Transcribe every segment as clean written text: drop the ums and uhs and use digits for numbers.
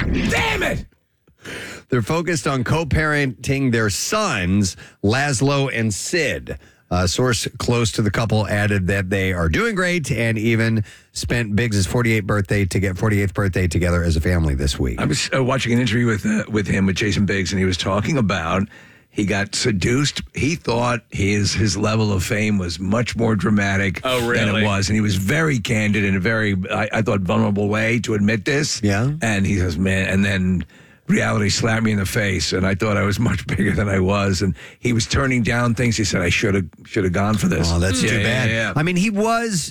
Damn it! They're focused on co-parenting their sons, Laszlo and Sid. A source close to the couple added that they are doing great and even spent Biggs' 48th birthday together as a family this week. I was watching an interview with him, with Jason Biggs, and he was talking about he got seduced. He thought his level of fame was much more dramatic than it was. And he was very candid in a very, I thought, vulnerable way to admit this. Yeah. And he says, man, and then reality slapped me in the face, and I thought I was much bigger than I was. And he was turning down things. He said, I should have gone for this. Oh, that's too bad. Yeah. I mean, he was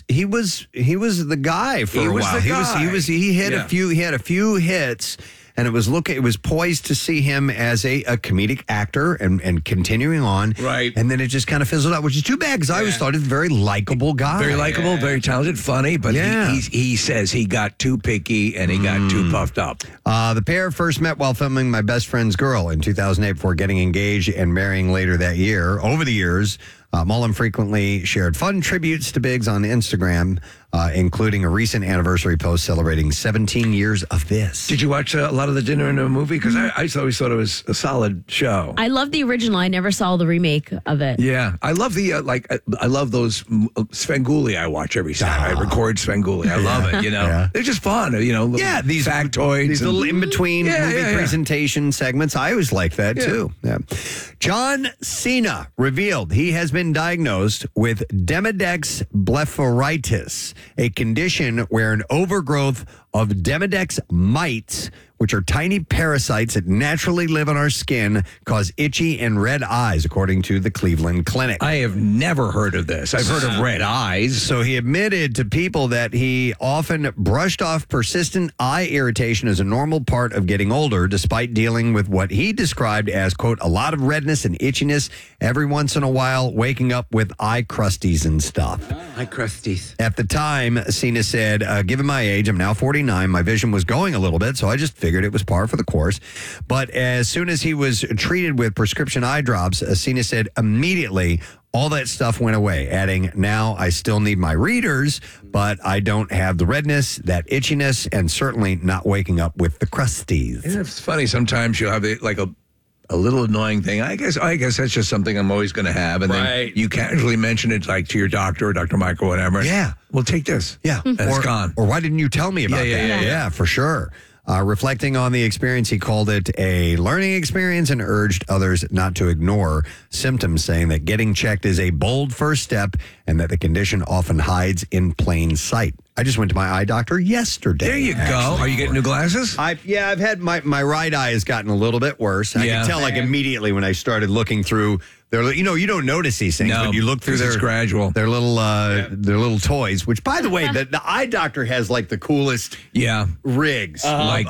the guy for a while. He had a few hits. And it was poised to see him as a comedic actor and continuing on. Right. And then it just kind of fizzled out, which is too bad because I always thought he was a very likable guy. Very likable, very talented, funny, but he says he got too picky and he got too puffed up. The pair first met while filming My Best Friend's Girl in 2008 before getting engaged and marrying later that year. Over the years, Mullen frequently shared fun tributes to Biggs on Instagram, including a recent anniversary post celebrating 17 years of this. Did you watch a lot of the Dinner and a Movie? Because I always thought it was a solid show. I love the original. I never saw the remake of it. Yeah, I love I love those Svengoolie I watch every Saturday. I record Svengoolie. I love it. They're just fun. These factoids, these little in between movie yeah. presentation segments. I always like that too. Yeah. John Cena revealed he has been diagnosed with Demodex blepharitis, a condition where an overgrowth of Demodex mites, which are tiny parasites that naturally live on our skin, cause itchy and red eyes, according to the Cleveland Clinic. I have never heard of this. I've heard of red eyes. So he admitted to people that he often brushed off persistent eye irritation as a normal part of getting older, despite dealing with what he described as, quote, a lot of redness and itchiness every once in a while, waking up with eye crusties and stuff. Eye crusties. At the time, Cena said, given my age, I'm now 49, my vision was going a little bit, so I just figured it was par for the course. But as soon as he was treated with prescription eye drops, Cena said immediately all that stuff went away, adding, now I still need my readers, but I don't have the redness, that itchiness, and certainly not waking up with the crusties. It's funny. Sometimes you'll have a little annoying thing. I guess that's just something I'm always going to have. And then you casually mention it like to your doctor or Dr. Mike or whatever. Yeah. Well, take this. Yeah. And it's gone. Or why didn't you tell me about that? Yeah, for sure. Reflecting on the experience, he called it a learning experience and urged others not to ignore symptoms, saying that getting checked is a bold first step and that the condition often hides in plain sight. I just went to my eye doctor yesterday. There you go. Are you getting new glasses? I've had my right eye has gotten a little bit worse. I can tell immediately when I started looking through their, you don't notice these things, but you look through it's gradual. Their little toys, which by the way, the eye doctor has like the coolest rigs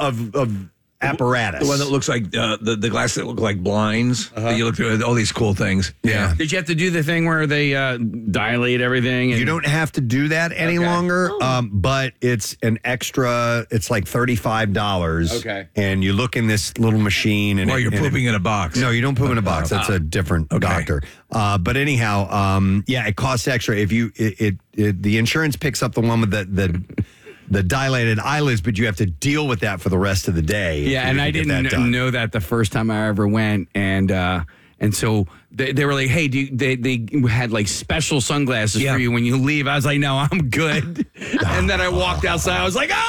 of apparatus. The one that looks like the glasses that look like blinds. That you look through all these cool things. Yeah. Did you have to do the thing where they dilate everything? You don't have to do that any longer, but it's an extra, it's like $35. Okay. And you look in this little machine. And you're pooping in a box. No, you don't poop in a box. That's a different doctor. But anyhow, it costs extra. If the insurance picks up the one with the dilated eyelids, but you have to deal with that for the rest of the day. Yeah, and I didn't know that the first time I ever went, and so they were like, "Hey, they had like special sunglasses for you when you leave?" I was like, "No, I'm good." And then I walked outside. I was like,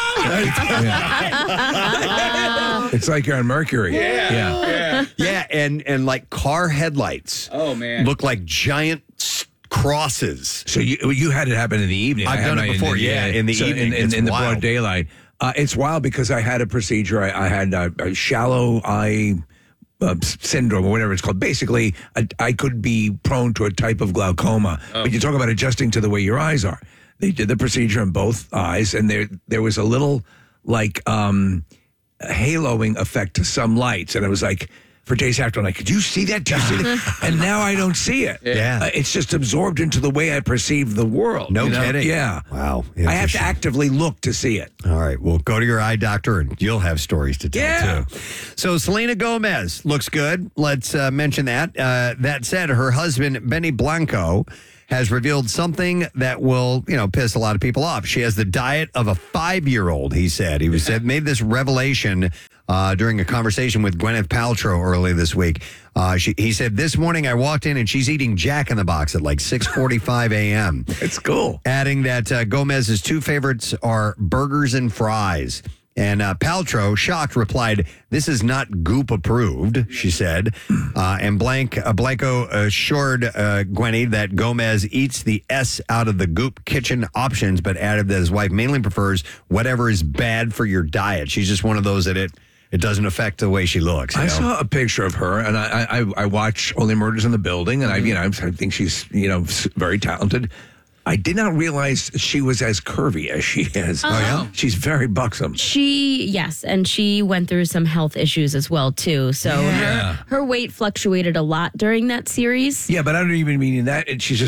"Oh!" It's like you're on Mercury. Yeah, and like car headlights. Oh man, look like giant crosses. So you had it happen in the evening. I've done it before. In the evening, in the broad daylight. It's wild because I had a procedure. I had a shallow eye syndrome or whatever it's called. Basically, I could be prone to a type of glaucoma. But you talk about adjusting to the way your eyes are. They did the procedure on both eyes, and there was a little like haloing effect to some lights, and it was like. For days after, I'm like, could you see that? Did you see that? And now I don't see it. Yeah. It's just absorbed into the way I perceive the world. No kidding. Yeah. Wow. I have to actively look to see it. All right. Well, go to your eye doctor and you'll have stories to tell, too. So Selena Gomez looks good. Let's mention that. That said, her husband, Benny Blanco, has revealed something that will, piss a lot of people off. She has the diet of a 5-year-old, he said. He made this revelation during a conversation with Gwyneth Paltrow early this week. He said, this morning I walked in and she's eating Jack in the Box at like 6:45 a.m. It's cool. Adding that Gomez's two favorites are burgers and fries. And Paltrow, shocked, replied, this is not Goop approved, she said. And Blanco assured Gwenny that Gomez eats the S out of the Goop kitchen options, but added that his wife mainly prefers whatever is bad for your diet. She's just one of those that it doesn't affect the way she looks. I saw a picture of her, and I watch Only Murders in the Building, and I think she's very talented. I did not realize she was as curvy as she is. Oh, yeah? She's very buxom. Yes, and she went through some health issues as well, too. So her weight fluctuated a lot during that series. Yeah, but I don't even mean that. She's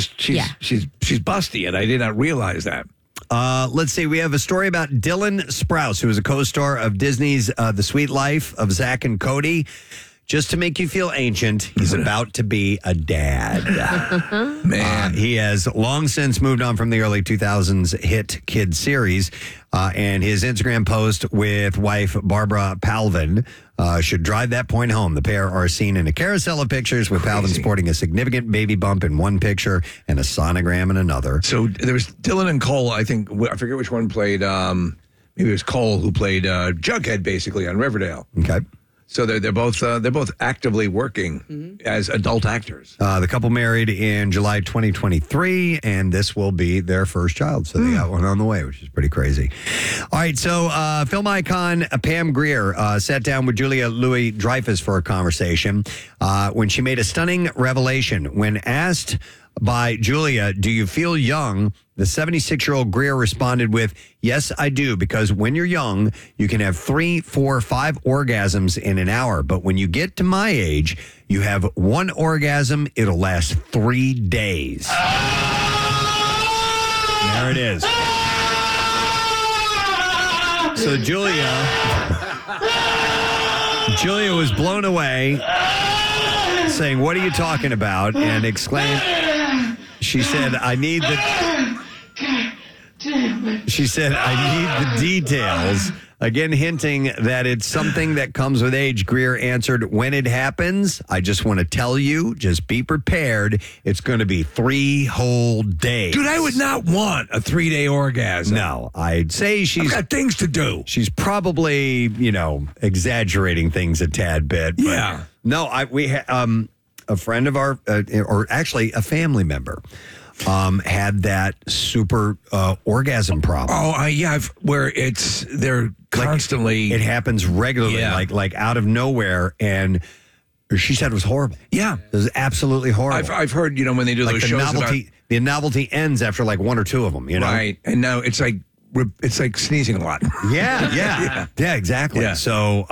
busty, and I did not realize that. Let's see. We have a story about Dylan Sprouse, who is a co-star of Disney's The Sweet Life of Zack and Cody. Just to make you feel ancient, he's about to be a dad. Man. He has long since moved on from the early 2000s hit kid series, and his Instagram post with wife Barbara Palvin should drive that point home. The pair are seen in a carousel of pictures with Palvin sporting a significant baby bump in one picture and a sonogram in another. So there was Dylan and Cole, I forget which one played, maybe it was Cole who played Jughead basically on Riverdale. Okay. So they're both actively working as adult actors. The couple married in July 2023, and this will be their first child. So they got one on the way, which is pretty crazy. All right, so film icon Pam Grier sat down with Julia Louis-Dreyfus for a conversation when she made a stunning revelation. When asked by Julia, do you feel young? The 76-year-old Grier responded with, yes, I do, because when you're young, you can have 3, 4, 5 orgasms in an hour. But when you get to my age, you have one orgasm, it'll last 3 days. There it is. So Julia was blown away, saying, what are you talking about? And exclaimed, she said, I need the details. Again, hinting that it's something that comes with age. Grier answered, when it happens, I just want to tell you, just be prepared. It's going to be 3 whole days. Dude, I would not want a 3-day orgasm. No, I'd say I've got things to do. She's probably, exaggerating things a tad bit. But Yeah. No, a friend of our, or actually a family member, had that super orgasm problem. Oh, where they're constantly. It happens regularly, like out of nowhere, and she said it was horrible. Yeah, it was absolutely horrible. I've heard when they do those shows the novelty ends after like 1 or 2 of them. Right, and now it's like sneezing a lot. Yeah, exactly. Yeah. So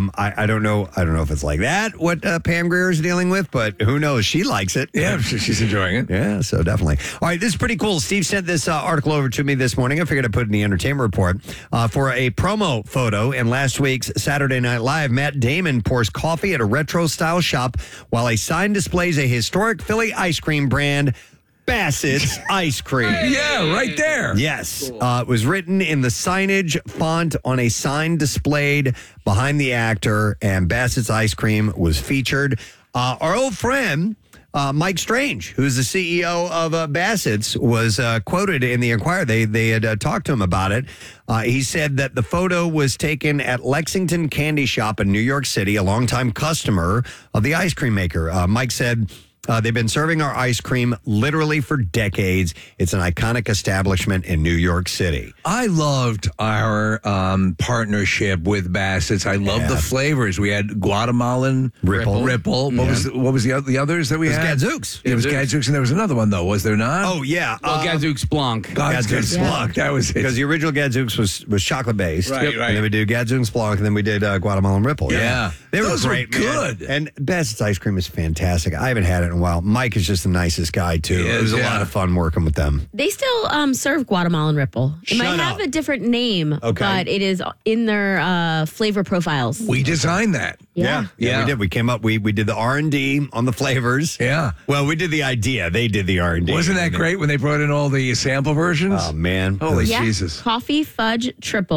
I don't know if it's like that what Pam Grier is dealing with, but who knows? She likes it. Yeah, she's enjoying it. Yeah, so definitely. All right, this is pretty cool. Steve sent this article over to me this morning. I figured I'd put it in the entertainment report for a promo photo in last week's Saturday Night Live. Matt Damon pours coffee at a retro style shop while a sign displays a historic Philly ice cream brand, Bassett's Ice Cream. Yeah, right there. Yes. It was written in the signage font on a sign displayed behind the actor, and Bassett's Ice Cream was featured. Our old friend, Mike Strange, who's the CEO of Bassett's, was quoted in the Enquirer. They had talked to him about it. He said that the photo was taken at Lexington Candy Shop in New York City, a longtime customer of the ice cream maker. Mike said, they've been serving our ice cream literally for decades. It's an iconic establishment in New York City. I loved our partnership with Bassett's. I loved the flavors. We had Guatemalan Ripple. What was the others that we had? Gadzooks. It was Gadzooks, and there was another one though. Was there not? Oh yeah, Gadzooks Blanc. Gadzooks Blanc. That was it. Because the original Gadzooks was chocolate based, Right. And then we did Gadzooks Blanc, and then we did Guatemalan Ripple. Yeah. They were Those were great, good. Man. And Bassett's ice cream is fantastic. I haven't had it in a while. Mike is just the nicest guy too. He is, it was a lot of fun working with them. They still serve Guatemalan Ripple. It might have a different name, but it is in their flavor profiles. We designed that. Yeah. We did. We came up. We did the R&D on the flavors. Yeah. Well, we did the idea. They did the R&D. Wasn't that great when they brought in all the sample versions? Oh man. Holy Yeah. Jesus. Coffee fudge triple,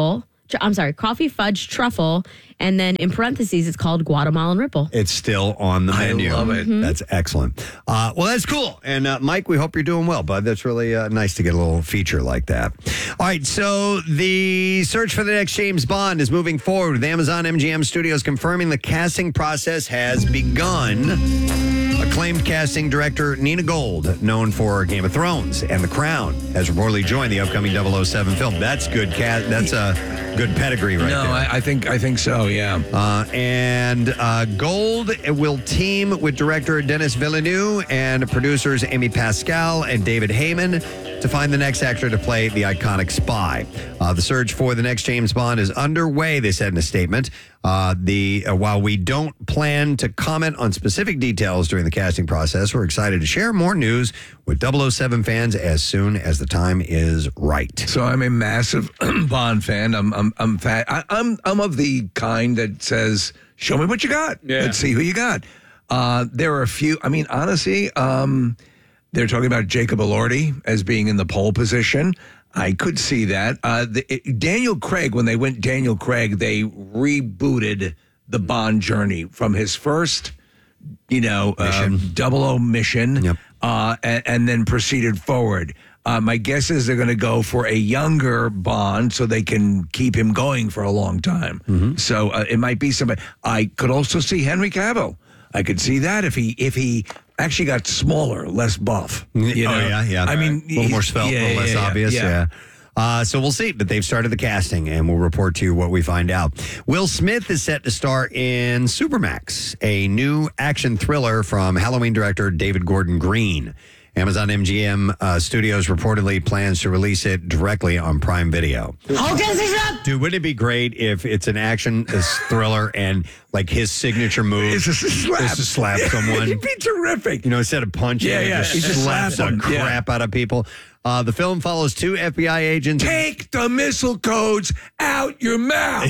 coffee fudge truffle, and then in parentheses, it's called Guatemalan Ripple. It's still on the menu. I love it. That's excellent. Well, that's cool. And Mike, we hope you're doing well, bud. That's really nice to get a little feature like that. All right, so the search for the next James Bond is moving forward with Amazon MGM Studios confirming the casting process has begun. Acclaimed casting director Nina Gold, known for Game of Thrones and The Crown, has reportedly joined the upcoming 007 film. That's good. That's a good pedigree right there. No, I think so. Yeah. And Gold will team with director Denis Villeneuve and producers Amy Pascal and David Heyman to find the next actor to play the iconic spy. The search for the next James Bond is underway, they said in a statement. While we don't plan to comment on specific details during the casting process, we're excited to share more news with 007 fans as soon as the time is right. So I'm a massive Bond fan. I'm of the kind that says, "Show me what you got. Yeah. Let's see who you got." There are a few. I mean, honestly, they're talking about Jacob Elordi as being in the pole position. I could see that. Daniel Craig, when they went Daniel Craig, they rebooted the Bond journey from his first, Mission. 00 mission, Yep. and then proceeded forward. My guess is they're going to go for a younger Bond so they can keep him going for a long time. Mm-hmm. So it might be somebody. I could also see Henry Cavill. I could see that if he actually got smaller, less buff. Oh, yeah. I mean, a little more svelte, a little less obvious. Yeah. So we'll see, but they've started the casting, and we'll report to you what we find out. Will Smith is set to star in Supermax, a new action thriller from Halloween director David Gordon Green. Amazon MGM Studios reportedly plans to release it directly on Prime Video. Dude, wouldn't it be great if it's an action thriller and like his signature move It's just a slap. is to slap someone? It'd be terrific. Instead of punching, Yeah, yeah. he He just just slaps the slaps them. Yeah. crap out of people. The film follows two FBI agents. Take the missile codes out your mouth.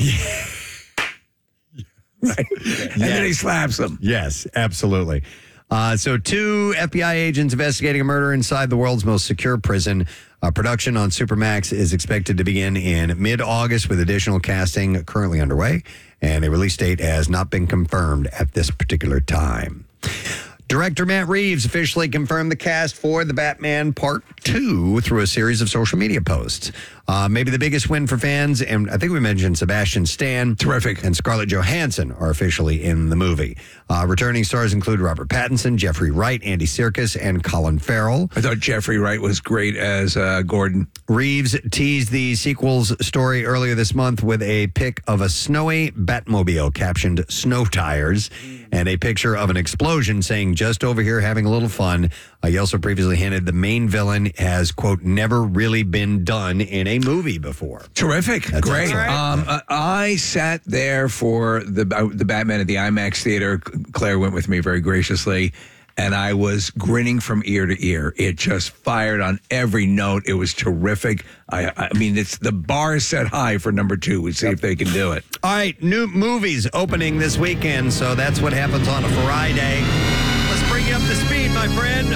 Right. And then he slaps them. Yes, absolutely. So two FBI agents investigating a murder inside the world's most secure prison. Production on Supermax is expected to begin in mid-August with additional casting currently underway, and a release date has not been confirmed at this particular time. Director Matt Reeves officially confirmed the cast for The Batman Part 2 through a series of social media posts. Maybe the biggest win for fans, and I think we mentioned Sebastian Stan. Terrific. And Scarlett Johansson are officially in the movie. Returning stars include Robert Pattinson, Jeffrey Wright, Andy Serkis, and Colin Farrell. I thought Jeffrey Wright was great as Gordon. Reeves teased the sequel's story earlier this month with a pic of a snowy Batmobile captioned "Snow Tires" and a picture of an explosion saying "just over here having a little fun." He also previously hinted the main villain has, quote, never really been done in a movie before. Terrific. That's Great. excellent. I sat there for the Batman at the IMAX theater. Claire went with me very graciously, and I was grinning from ear to ear. It just fired on every note. It was terrific. I mean, it's the bar is set high for number 2. We'll see if they can do it. All right, new movies opening this weekend, so that's what happens on a Friday. Let's bring you up to speed, my friend.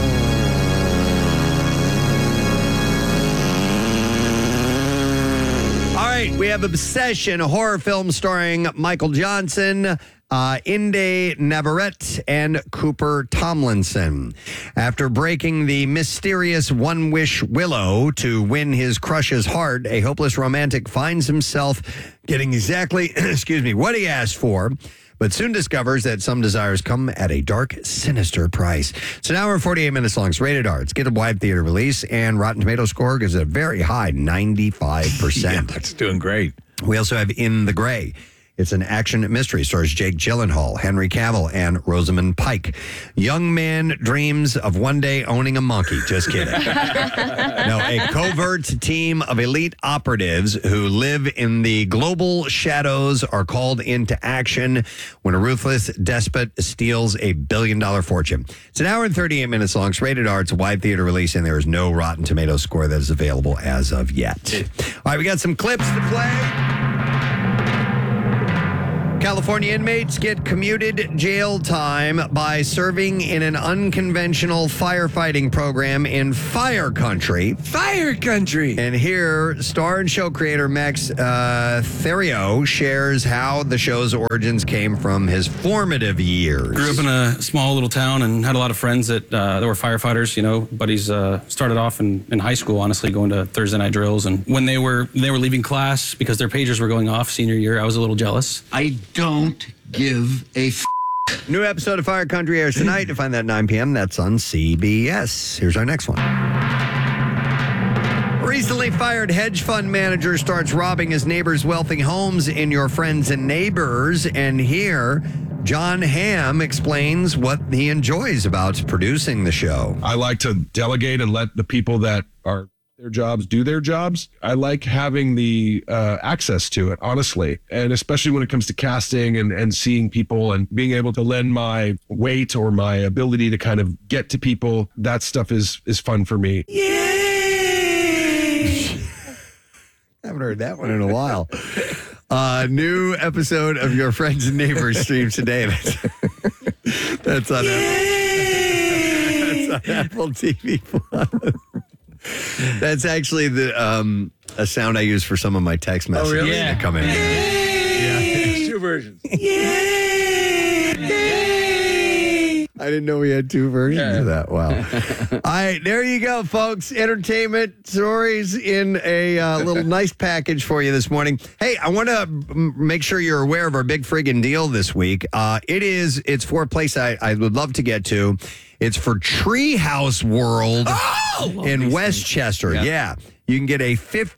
All right, we have Obsession, a horror film starring Michael Johnson, Inde Navarrete, and Cooper Tomlinson. After breaking the mysterious one-wish Willow to win his crush's heart, a hopeless romantic finds himself getting exactly, what he asked for, but soon discovers that some desires come at a dark, sinister price. It's an hour and 48 minutes long. It's rated R. It's get a wide theater release, and Rotten Tomatoes score gives it a very high 95%. Yeah, that's doing great. We also have In the Gray. It's an action mystery. Stars Jake Gyllenhaal, Henry Cavill, and Rosamund Pike. Young man dreams of one day owning a monkey. Just kidding. No, a covert team of elite operatives who live in the global shadows are called into action when a ruthless despot steals a billion-dollar fortune. It's an hour and 38 minutes long. It's rated R. It's a wide theater release, and there is no Rotten Tomatoes score that is available as of yet. All right, we got some clips to play. California inmates get commuted jail time by serving in an unconventional firefighting program in Fire Country. Fire Country. And here, star and show creator Max Theriot shares how the show's origins came from his formative years. Grew up in a small little town and had a lot of friends that were firefighters. You know, buddies started off in high school, honestly, going to Thursday night drills. And when they were leaving class because their pagers were going off senior year, I was a little jealous. I don't give a New episode of Fire Country airs tonight. You find that at 9 p.m. That's on CBS. Here's our next one. Recently fired hedge fund manager starts robbing his neighbors' wealthy homes in Your Friends and Neighbors. And here, John Hamm explains what he enjoys about producing the show. I like to delegate and let the people that are their jobs do their jobs. I like having the access to it, honestly. And especially when it comes to casting and seeing people and being able to lend my weight or my ability to kind of get to people, that stuff is fun for me. I haven't heard that one in a while. New episode of Your Friends and Neighbors streams today. That's on Apple TV Plus. That's actually the a sound I use for some of my text messages that come in. There's two versions. I didn't know we had two versions of that. Wow. All right, there you go, folks. Entertainment stories in a little nice package for you this morning. Hey, I want to make sure you're aware of our big friggin' deal this week. It's for a place I would love to get to. It's for Treehouse World in Westchester. Yeah. You can get a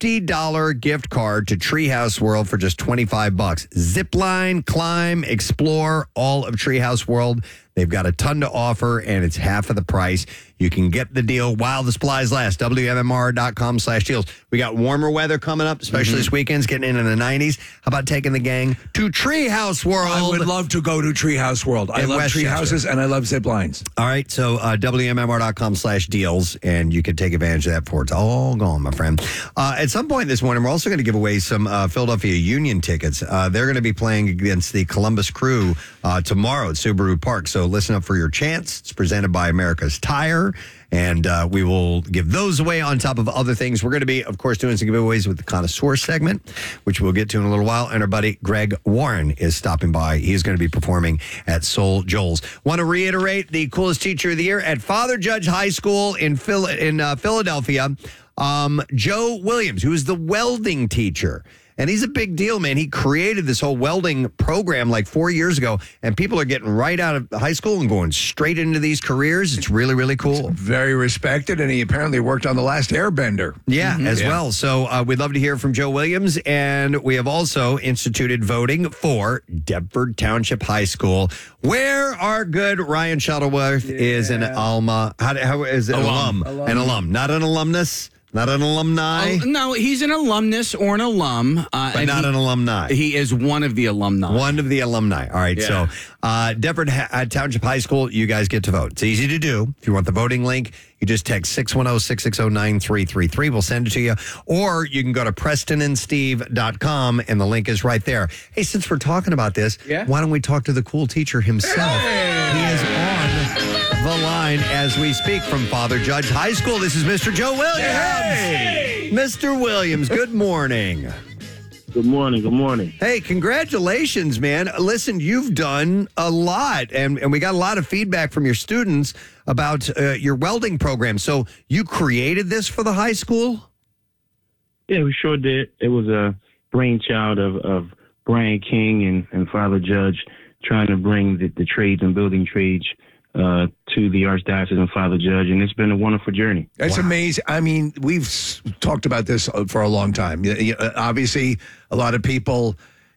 $50 gift card to Treehouse World for just $25. Zip line, climb, explore all of Treehouse World. They've got a ton to offer, and it's half of the price. You can get the deal while the supplies last. WMMR.com/deals. We got warmer weather coming up, especially this weekend's getting into the 90s. How about taking the gang to Treehouse World? I would love to go to Treehouse World. I love tree houses and I love zip lines. All right, so WMMR.com/deals, and you can take advantage of that before it's all gone, my friend. At some point this morning, we're also going to give away some Philadelphia Union tickets. They're going to be playing against the Columbus Crew tomorrow at Subaru Park. So listen up for your chance. It's presented by America's Tire. And we will give those away on top of other things. We're going to be, of course, doing some giveaways with the Connoisseur segment, which we'll get to in a little while. And our buddy Greg Warren is stopping by. He's going to be performing at Soul Joel's. Want to reiterate the coolest teacher of the year at Father Judge High School in Philadelphia, Joe Williams, who is the welding teacher. And he's a big deal, man. He created this whole welding program like 4 years ago, and people are getting right out of high school and going straight into these careers. It's really, really cool. It's very respected, and he apparently worked on The Last Airbender. Yeah, as well. So we'd love to hear from Joe Williams, and we have also instituted voting for Deptford Township High School, where our good Ryan Shuttleworth is an alma. How is it? Alum. An alum, not an alumnus. Not an alumni? No, he's an alumnus or an alum. But not an alumni. He is one of the alumni. One of the alumni. All right, so Deptford Township High School, you guys get to vote. It's easy to do. If you want the voting link, you just text 610-660-9333. We'll send it to you. Or you can go to PrestonandSteve.com, and the link is right there. Hey, since we're talking about this, why don't we talk to the cool teacher himself? He is on the line as we speak from Father Judge High School. This is Mr. Joe Williams. Hey! Mr. Williams, good morning. Good morning. Good morning. Hey, congratulations, man. Listen, you've done a lot, and we got a lot of feedback from your students about your welding program. So you created this for the high school? Yeah, we sure did. It was a brainchild of Brian King and Father Judge trying to bring the trades and building trades to the Archdiocese and Father Judge, and it's been a wonderful journey. It's amazing. I mean, we've talked about this for a long time. Obviously, a lot of people,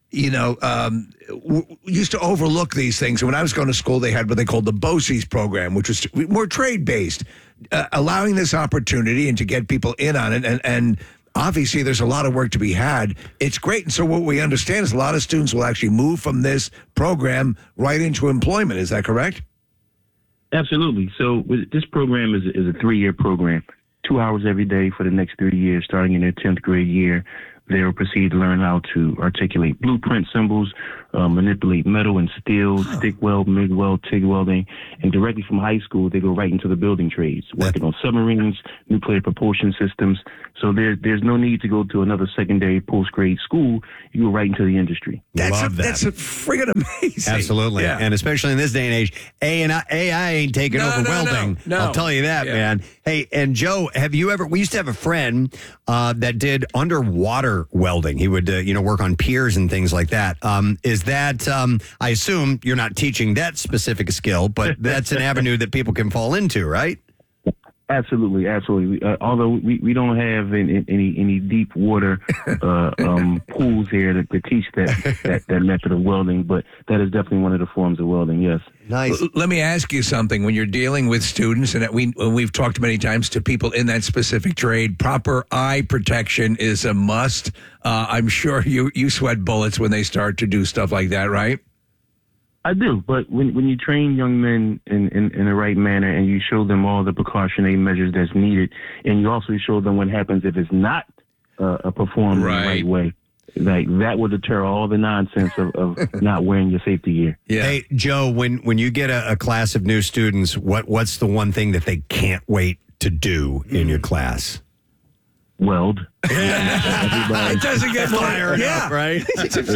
used to overlook these things. When I was going to school, they had what they called the BOCES program, which was more trade-based, allowing this opportunity and to get people in on it. And obviously, there's a lot of work to be had. It's great. And so what we understand is a lot of students will actually move from this program right into employment. Is that correct? Absolutely. So this program is a 3-year program, 2 hours every day for the next 3 years, starting in their 10th grade year. they will proceed to learn how to articulate blueprint symbols, manipulate metal and steel, stick weld, MIG weld, TIG welding, and directly from high school, they go right into the building trades, working on submarines, nuclear propulsion systems. So there's no need to go to another secondary post-grade school. You go right into the industry. That's friggin' amazing. Absolutely. Yeah. And especially in this day and age, AI ain't taking over welding. no. I'll tell you that, man. Hey, and Joe, we used to have a friend that did underwater welding. He would, work on piers and things like that. Is that, I assume you're not teaching that specific skill, but that's an avenue that people can fall into, right? Absolutely. Although we don't have any deep water pools here to teach that method of welding, but that is definitely one of the forms of welding. Yes. Nice. Let me ask you something. When you're dealing with students, and we've talked many times to people in that specific trade, proper eye protection is a must. I'm sure you sweat bullets when they start to do stuff like that, right? I do, but when you train young men in the right manner and you show them all the precautionary measures that's needed, and you also show them what happens if it's not performed in the right way, like that will deter all the nonsense of not wearing your safety gear. Yeah. Hey, Joe, when you get a class of new students, what's the one thing that they can't wait to do in your class? Weld. It doesn't get fired up, right?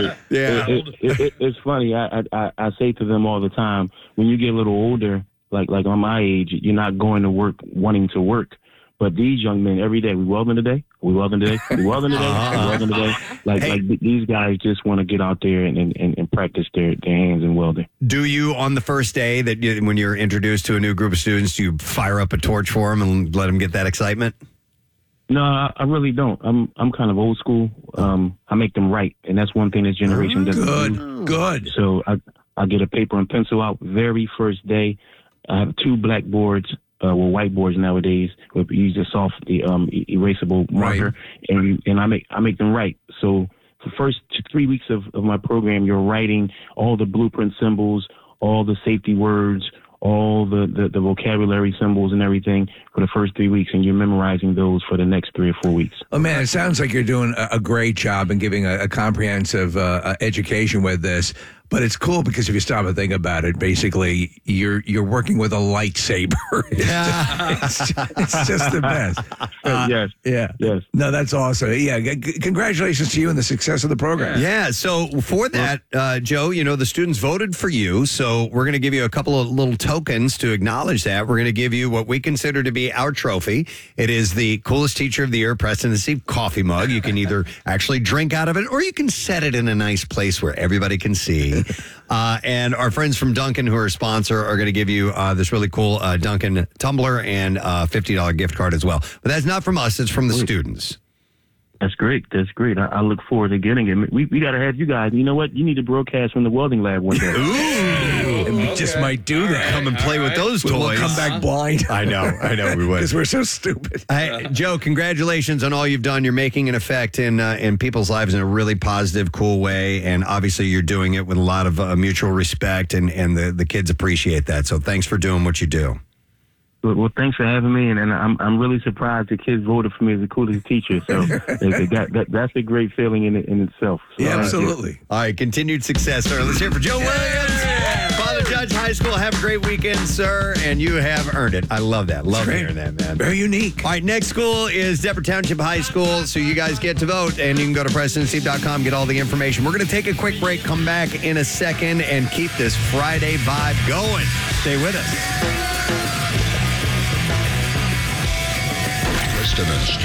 It's funny. I say to them all the time, when you get a little older, like on my age, you're not going to work wanting to work. But these young men, every day, we welding today, we welding today, we welding today, we welding today. Like these guys just want to get out there and practice their hands in welding. Do you, on the first day when you're introduced to a new group of students, do you fire up a torch for them and let them get that excitement? No, I really don't. I'm kind of old school. I make them write, and that's one thing this generation doesn't do. Good. So I get a paper and pencil out very first day. I have 2 blackboards, whiteboards nowadays. We use a soft, erasable marker, and I make them write. So for the first 3 weeks of my program, you're writing all the blueprint symbols, all the safety words, all the vocabulary symbols and everything for the first 3 weeks, and you're memorizing those for the next 3 or 4 weeks. Oh, man, it sounds like you're doing a great job and giving a comprehensive education with this. But it's cool because if you stop and think about it, basically you're working with a lightsaber. It's just the best. Yes. Yeah. Yes. No, that's awesome. Yeah. Congratulations to you and the success of the program. Yeah. So for that, Joe, the students voted for you. So we're going to give you a couple of little tokens to acknowledge that. We're going to give you what we consider to be our trophy. It is the Coolest Teacher of the Year presidency coffee mug. You can either actually drink out of it or you can set it in a nice place where everybody can see. And our friends from Dunkin', who are a sponsor, are going to give you this really cool Dunkin' tumbler and a $50 gift card as well. But that's not from us. It's from the students. That's great. I look forward to getting it. We got to have you guys. You know what? You need to broadcast from the welding lab one day. Ooh. And we just might do that. Come and play with those toys. We'll come back blind. I know we would. Because we're so stupid. Hey, Joe, congratulations on all you've done. You're making an effect in people's lives in a really positive, cool way. And obviously you're doing it with a lot of mutual respect, and the kids appreciate that. So thanks for doing what you do. Well, thanks for having me, and I'm really surprised the kids voted for me as the coolest teacher. So that's a great feeling in itself. So yeah, absolutely. All right, continued success, sir. Let's hear it for Joe Williams. Father Judge High School. Have a great weekend, sir, and you have earned it. I love that. Love hearing that, man. Very unique. All right, next school is Deborah Township High School, so you guys get to vote, and you can go to PresidentSteve.com, get all the information. We're going to take a quick break, come back in a second, and keep this Friday vibe going. Stay with us. On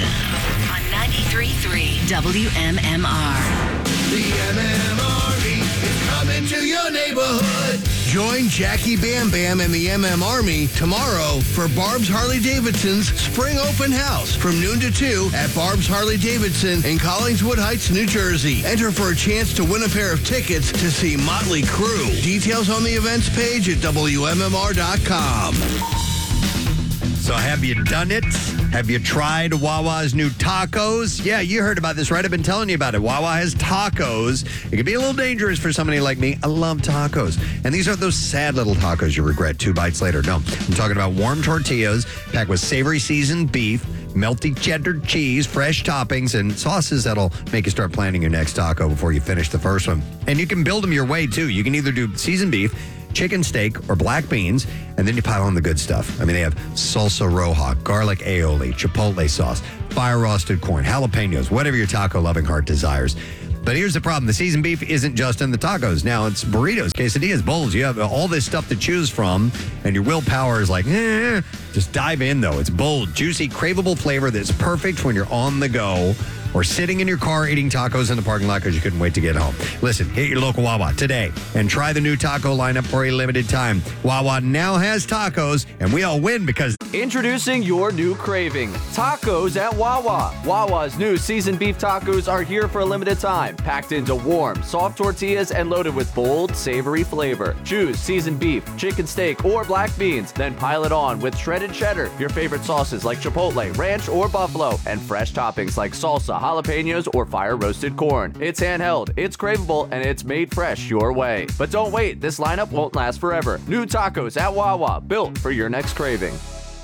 93.3 WMMR. The MMRE is coming to your neighborhood. Join Jackie Bam Bam and the MM Army tomorrow for Barb's Harley Davidson's Spring Open House from noon to 2 at Barb's Harley Davidson in Collingswood Heights, New Jersey. Enter for a chance to win a pair of tickets to see Motley Crue. Details on the events page at WMMR.com. So have you done it? Have you tried Wawa's new tacos? Yeah, you heard about this, right? I've been telling you about it. Wawa has tacos. It can be a little dangerous for somebody like me. I love tacos. And these aren't those sad little tacos you regret 2 bites later. No, I'm talking about warm tortillas packed with savory seasoned beef, melty cheddar cheese, fresh toppings, and sauces that'll make you start planning your next taco before you finish the first one. And you can build them your way, too. You can either do seasoned beef, chicken steak, or black beans, and then you pile on the good stuff. I mean, they have salsa roja, garlic aioli, chipotle sauce, fire roasted corn, jalapenos, whatever your taco-loving heart desires. But here's the problem. The seasoned beef isn't just in the tacos. Now it's burritos, quesadillas, bowls. You have all this stuff to choose from, and your willpower is like, Just dive in, though. It's bold, juicy, craveable flavor that's perfect when you're on the go or sitting in your car eating tacos in the parking lot because you couldn't wait to get home. Listen, hit your local Wawa today and try the new taco lineup for a limited time. Wawa now has tacos, and we all win because... Introducing your new craving, tacos at Wawa. Wawa's new seasoned beef tacos are here for a limited time, packed into warm, soft tortillas and loaded with bold, savory flavor. Choose seasoned beef, chicken steak, or black beans, then pile it on with shredded cheddar, your favorite sauces like chipotle, ranch, or buffalo, and fresh toppings like salsa, jalapenos, or fire roasted corn. It's handheld, it's craveable, and it's made fresh your way. But don't wait, this lineup won't last forever. New tacos at Wawa, built for your next craving.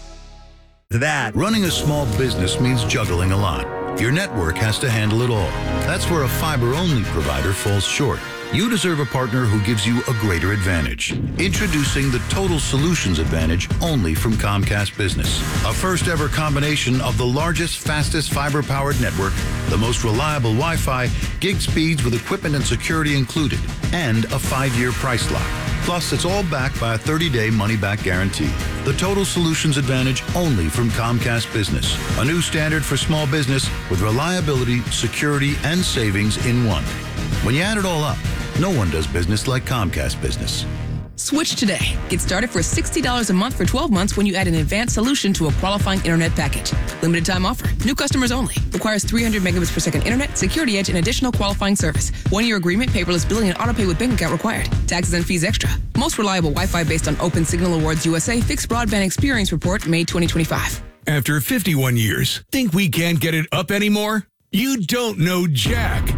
Running a small business means juggling a lot. Your network has to handle it all. That's where a fiber-only provider falls short. You deserve a partner who gives you a greater advantage. Introducing the Total Solutions Advantage only from Comcast Business. A first-ever combination of the largest, fastest fiber-powered network, the most reliable Wi-Fi, gig speeds with equipment and security included, and a 5-year price lock. Plus, it's all backed by a 30-day money-back guarantee. The Total Solutions Advantage only from Comcast Business. A new standard for small business with reliability, security, and savings in one. When you add it all up, no one does business like Comcast Business. Switch today. Get started for $60 a month for 12 months when you add an advanced solution to a qualifying internet package. Limited time offer. New customers only. Requires 300 megabits per second internet, security edge, and additional qualifying service. 1-year agreement, paperless billing, and autopay with bank account required. Taxes and fees extra. Most reliable Wi-Fi based on Open Signal Awards USA Fixed Broadband Experience Report, May 2025. After 51 years, think we can't get it up anymore? You don't know Jack.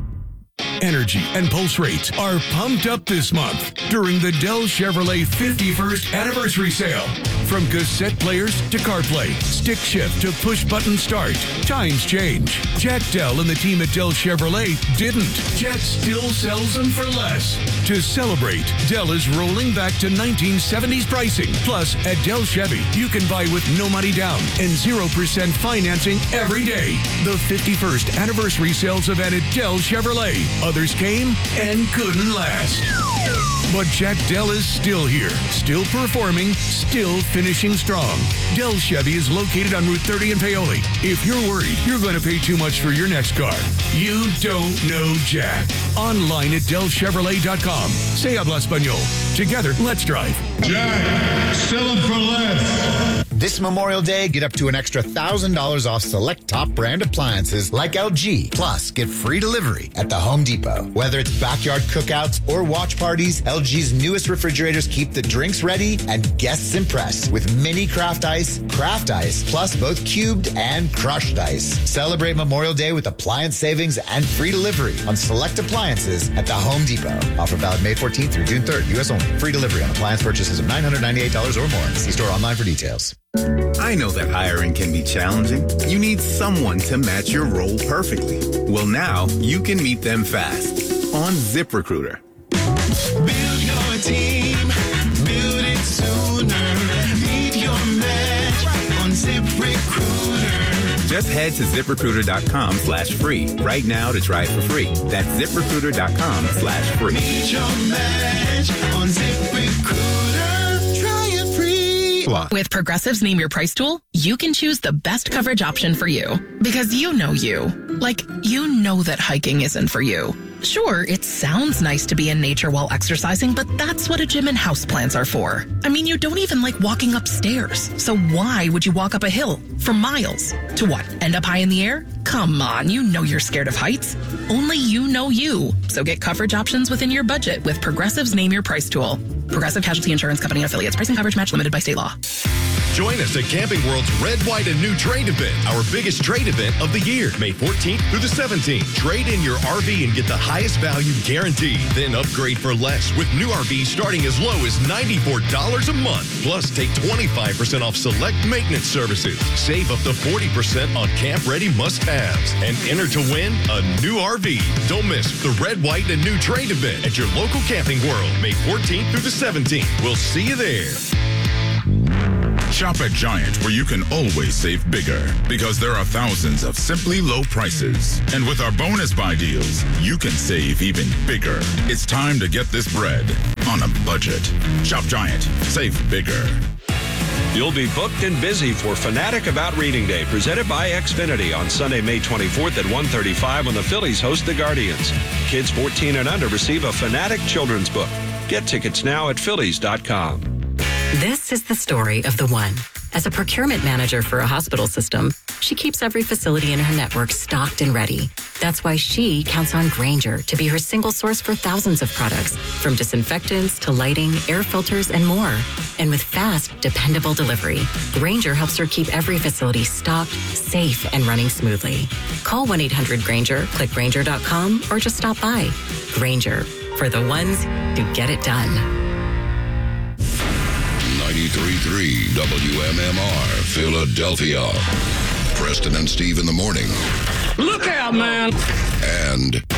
Energy and pulse rates are pumped up this month during the Dell Chevrolet 51st anniversary sale. From cassette players to CarPlay, stick shift to push-button start, times change. Jack Dell and the team at Dell Chevrolet didn't. Jack still sells them for less. To celebrate, Dell is rolling back to 1970s pricing. Plus, at Dell Chevy, you can buy with no money down and 0% financing every day. The 51st anniversary sales event at Dell Chevrolet. Others came and couldn't last. But Jack Dell is still here, still performing, still finishing strong. Dell Chevy is located on Route 30 in Paoli. If you're worried you're going to pay too much for your next car, you don't know Jack. Online at DellChevrolet.com. Se habla español. Together, let's drive. Jack, sell them for less. This Memorial Day, get up to an extra $1,000 off select top brand appliances like LG. Plus, get free delivery at the Home Depot. Whether it's backyard cookouts or watch parties, LG's newest refrigerators keep the drinks ready and guests impressed with mini craft ice, plus both cubed and crushed ice. Celebrate Memorial Day with appliance savings and free delivery on select appliances at the Home Depot. Offer valid May 14th through June 3rd, U.S. only. Free delivery on appliance purchases of $998 or more. See store online for details. I know that hiring can be challenging. You need someone to match your role perfectly. Well, now you can meet them fast on ZipRecruiter. Build your team, build it sooner. Meet your match on ZipRecruiter. Just head to ZipRecruiter.com/free right now to try it for free. That's ZipRecruiter.com/free. Meet your match on ZipRecruiter. Try it free. With Progressive's Name Your Price tool, you can choose the best coverage option for you. Because you know you. Like, you know that hiking isn't for you. Sure, it sounds nice to be in nature while exercising, but that's what a gym and houseplants are for. I mean, you don't even like walking upstairs. So why would you walk up a hill for miles? To what, end up high in the air? Come on, you know you're scared of heights. Only you know you. So get coverage options within your budget with Progressive's Name Your Price tool. Progressive Casualty Insurance Company and affiliates. Price and coverage match limited by state law. Join us at Camping World's Red, White, and New Trade event, our biggest trade event of the year, May 14th through the 17th. Trade in your RV and get the highest value guaranteed. Then upgrade for less with new RVs starting as low as $94 a month. Plus, take 25% off select maintenance services. Save up to 40% on camp-ready must-haves. And enter to win a new RV. Don't miss the Red, White, and New Trade event at your local Camping World, May 14th through the 17th. We'll see you there. Shop at Giant, where you can always save bigger, because there are thousands of simply low prices. And with our bonus buy deals, you can save even bigger. It's time to get this bread on a budget. Shop Giant. Save bigger. You'll be booked and busy for Fanatic About Reading Day, presented by Xfinity on Sunday, May 24th at 1:35 when the Phillies host the Guardians. Kids 14 and under receive a Fanatic children's book. Get tickets now at Phillies.com. This is the story of the one. As a procurement manager for a hospital system, she keeps every facility in her network stocked and ready. That's why she counts on Grainger to be her single source for thousands of products, from disinfectants to lighting, air filters, and more. And with fast, dependable delivery, Grainger helps her keep every facility stocked, safe, and running smoothly. Call 1-800-GRAINGER, click Grainger.com, or just stop by. Grainger, for the ones who get it done. 93.3 WMMR, Philadelphia. Preston and Steve in the morning. Look out, man. And